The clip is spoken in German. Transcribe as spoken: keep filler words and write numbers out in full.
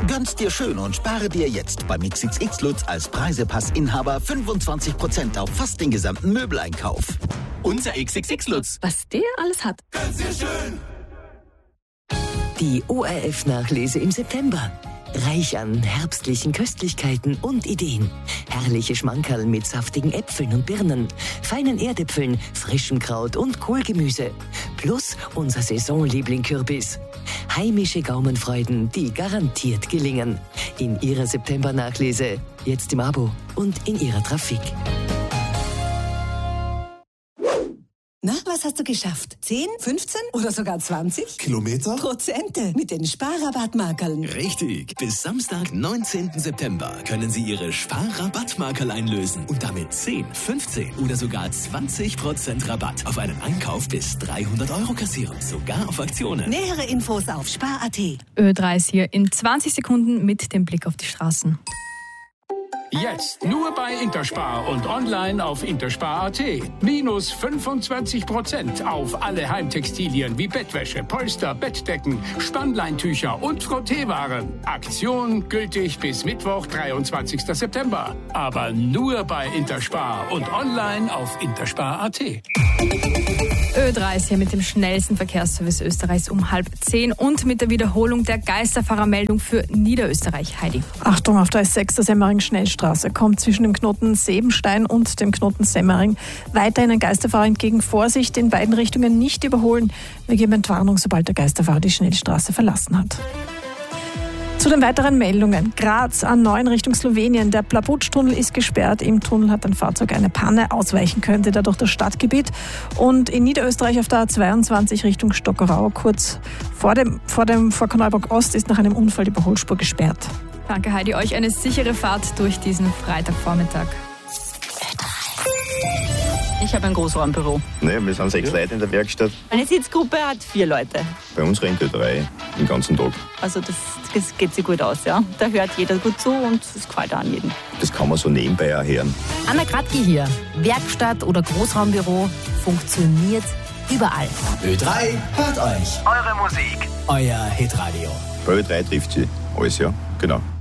Gönn's dir schön und spare dir jetzt beim X X X Lutz als Preisepassinhaber fünfundzwanzig Prozent auf fast den gesamten Möbeleinkauf. Unser X X X Lutz. Was der alles hat. Gönn's dir schön. Die O R F-Nachlese im September. Reich an herbstlichen Köstlichkeiten und Ideen. Herrliche Schmankerl mit saftigen Äpfeln und Birnen, feinen Erdäpfeln, frischem Kraut und Kohlgemüse. Plus unser Saisonliebling Kürbis. Heimische Gaumenfreuden, die garantiert gelingen. In Ihrer September-Nachlese, jetzt im Abo und in Ihrer Trafik. Na, was hast du geschafft? zehn, fünfzehn oder sogar zwanzig? Kilometer? Prozente mit den Sparrabattmarkerln. Richtig. Bis Samstag, neunzehnten September können Sie Ihre Sparrabattmarkerl einlösen und damit zehn, fünfzehn oder sogar zwanzig Prozent Rabatt auf einen Einkauf bis dreihundert Euro kassieren. Sogar auf Aktionen. Nähere Infos auf spar punkt at. Ö drei ist hier in zwanzig Sekunden mit dem Blick auf die Straßen. Jetzt nur bei Interspar und online auf interspar punkt at. Minus fünfundzwanzig Prozent auf alle Heimtextilien wie Bettwäsche, Polster, Bettdecken, Spannleintücher und Frotteewaren. Aktion gültig bis Mittwoch, dreiundzwanzigsten September. Aber nur bei Interspar und online auf interspar punkt at. Ö drei ist hier mit dem schnellsten Verkehrsservice Österreichs um halb zehn und mit der Wiederholung der Geisterfahrermeldung für Niederösterreich. Heidi. Achtung, auf der S sechs der Semmering-Schnellstraße kommt zwischen dem Knoten Sebenstein und dem Knoten Semmering weiterhin ein Geisterfahrer entgegen. Vorsicht, in beiden Richtungen nicht überholen. Wir geben Entwarnung, sobald der Geisterfahrer die Schnellstraße verlassen hat. Zu den weiteren Meldungen. Graz A neun Richtung Slowenien. Der Plabutsch-Tunnel ist gesperrt. Im Tunnel hat ein Fahrzeug eine Panne. Ausweichen könnte dadurch das Stadtgebiet. Und in Niederösterreich auf der A zweiundzwanzig Richtung Stockerau, kurz vor dem, vor dem vor Korneuburg Ost, ist nach einem Unfall die Überholspur gesperrt. Danke, Heidi. Euch eine sichere Fahrt durch diesen Freitagvormittag. Ich habe ein Großraumbüro. Naja, wir sind sechs Leute in der Werkstatt. Meine Sitzgruppe hat vier Leute. Bei uns rennt der drei den ganzen Tag. Also das, das geht sich gut aus, ja. Da hört jeder gut zu und es gefällt auch an jedem. Das kann man so nebenbei auch hören. Anna Kratke hier. Werkstatt oder Großraumbüro funktioniert überall. Ö drei hört euch. Eure Musik. Euer Hitradio. Bei Ö drei trifft sie alles, ja. Genau.